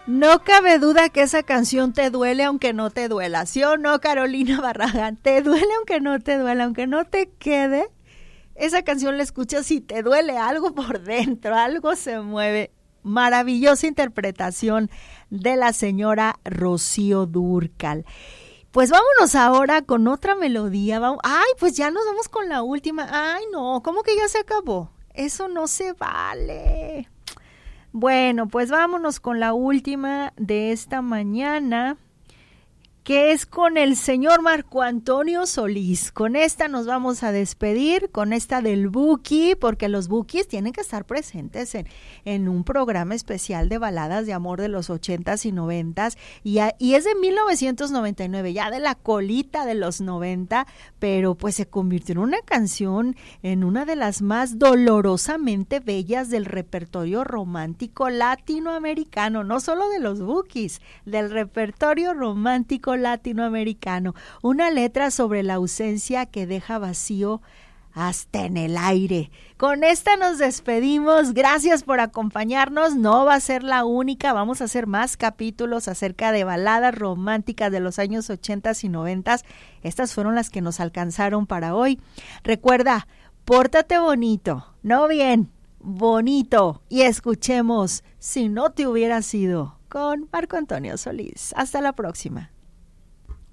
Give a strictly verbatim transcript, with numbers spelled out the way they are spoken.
No cabe duda que esa canción te duele aunque no te duela, ¿sí o no, Carolina Barragán? Te duele aunque no te duela, aunque no te quede. Esa canción la escuchas y te duele algo por dentro, algo se mueve. Maravillosa interpretación de la señora Rocío Dúrcal. Pues vámonos ahora con otra melodía. Vamos. Ay, pues ya nos vamos con la última. Ay, no, ¿cómo que ya se acabó? Eso no se vale. Bueno, pues vámonos con la última de esta mañana, que es con el señor Marco Antonio Solís. Con esta nos vamos a despedir, con esta del Buki, porque los Bukis tienen que estar presentes en, en un programa especial de baladas de amor de los ochentas y noventas, y, a, y es de mil novecientos noventa y nueve, ya de la colita de los noventa, pero pues se convirtió en una canción, en una de las más dolorosamente bellas del repertorio romántico latinoamericano, no solo de los Bukis, del repertorio romántico latinoamericano, una letra sobre la ausencia que deja vacío hasta en el aire. Con esta nos despedimos, gracias por acompañarnos, no va a ser la única, vamos a hacer más capítulos acerca de baladas románticas de los años ochentas y noventas, estas fueron las que nos alcanzaron para hoy. Recuerda, pórtate bonito, no bien, bonito, y escuchemos Si no te hubiera sido con Marco Antonio Solís. Hasta la próxima.